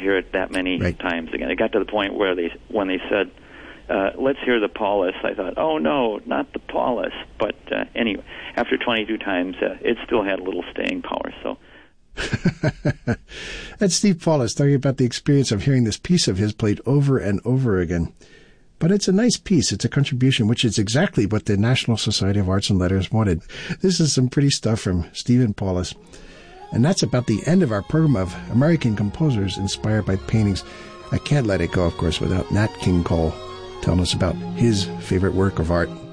hear it that many Right. times again. It got to the point where when they said, let's hear the Paulus, I thought, oh no, not the Paulus. But anyway, after 22 times, it still had a little staying power. So. That's Steve Paulus talking about the experience of hearing this piece of his played over and over again. But it's a nice piece. It's a contribution, which is exactly what the National Society of Arts and Letters wanted. This is some pretty stuff from Stephen Paulus. And that's about the end of our program of American composers inspired by paintings. I can't let it go, of course, without Nat King Cole telling us about his favorite work of art.